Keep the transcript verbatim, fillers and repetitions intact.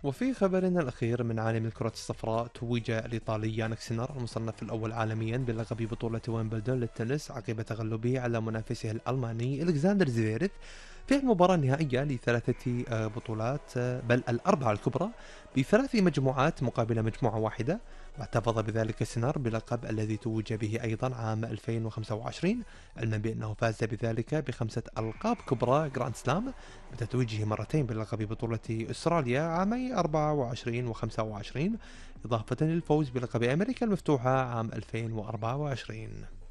وفي خبرنا الأخير من عالم الكرة الصفراء، توج الإيطالي يانك سينر المصنف الأول عالميا بلقب بطولة ويمبلدون للتنس عقب تغلبه على منافسه الألماني إلكسندر زفيرف في المباراة النهائية لثلاثة آه، بطولات، آه، بل الأربعة الكبرى بثلاث مجموعات مقابل مجموعة واحدة. واحتفظ بذلك سينار بلقب الذي توج به أيضا عام ألفين وخمسة وعشرين، علما بأنه فاز بذلك بخمسة ألقاب كبرى جراند سلام، بتتويجه مرتين بلقب بطولة أستراليا عامي أربعة وعشرين و خمسة وعشرين، إضافة للفوز بلقب أمريكا المفتوحة عام ألفين وأربعة وعشرين.